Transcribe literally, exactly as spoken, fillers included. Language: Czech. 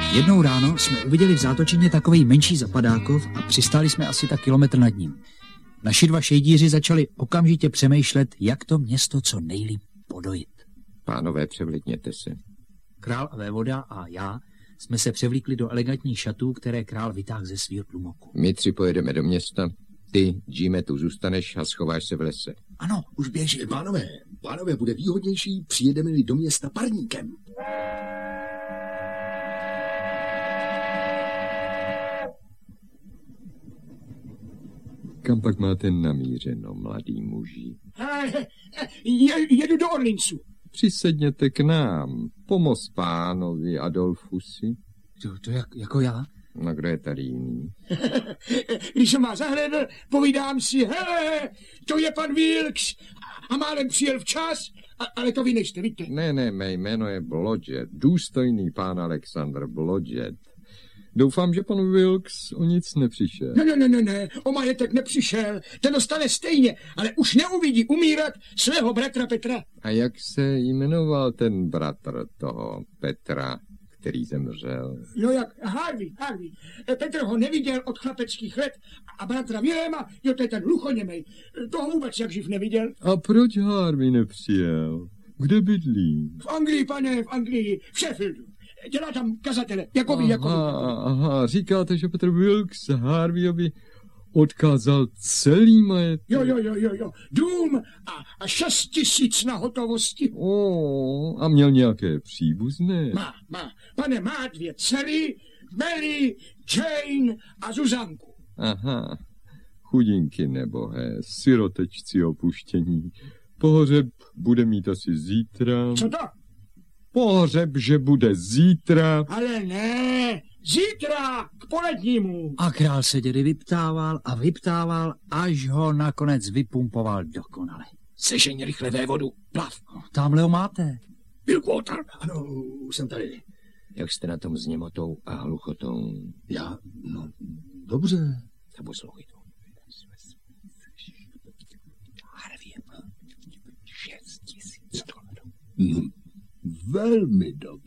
Jednou ráno jsme uviděli v zátočině takovej menší zapadákov a přistáli jsme asi tak kilometr nad ním. Naši dva šejdíři začali okamžitě přemýšlet, jak to město co nejlíp podojit. Pánové, převlíkněte se. Král a vévoda a já jsme se převlíkli do elegantních šatů, které král vytáhl ze svýho tlumoku. My tři pojedeme do města. Ty, Jime, tu zůstaneš a schováš se v lese. Ano, už běží. Pánové, pánové, bude výhodnější, přijedeme-li do města parníkem. Kam pak máte namířeno, mladý muži? Je, jedu do Orlincu. Přisedněte k nám. Pomoz pánovi Adolfusi. To, to jak, jako já? No, kdo je tady jiný? Když jsem vás zahlédl, povídám si, hele, to je pan Wilkes a málem přijel včas, a, ale to vy nejste, víte. Ne, ne, mé jméno je Blodgett, důstojný pán Alexander Blodgett. Doufám, že pan Wilkes o nic nepřišel. Ne, ne, ne, ne, ne, o majetek nepřišel, ten dostane stejně, ale už neuvidí umírat svého bratra Petra. A jak se jmenoval ten bratr toho Petra, který zemřel? No jak, Harvey, Harvey. Petr ho neviděl od chlapeckých let a bratra Viléma, jo, to je ten hluchoněmej, toho vůbec jak živ neviděl. A proč Harvey nepřijel? Kde bydlí? V Anglii, pane, v Anglii, v Sheffieldu. Dělá tam kazatele, jako vy, jako vy. Aha, říkáte, že Petr Wilkes Harveyovi odkázal celý majetek. Jo, jo, jo, jo, jo. Dům a, a šest tisíc na hotovosti. O, a měl nějaké příbuzné? Má, má. Pane, má dvě dcery, Mary, Jane a Zuzanku. Aha, chudinky nebohé, sirotečci opuštění. Pohřeb bude mít asi zítra. Co to? Pohřeb, že bude zítra. Ale ne, zítra k polednímu. A král se dědy vyptával a vyptával, až ho nakonec vypumpoval dokonale. Sežeň rychle vévodu, plav. Tamhle ho máte. Bilkwater. Ano, už jsem tady. Jak jste na tom s němotou a hluchotou? Já, no, dobře. A poslouchej to. No, velmi dobře.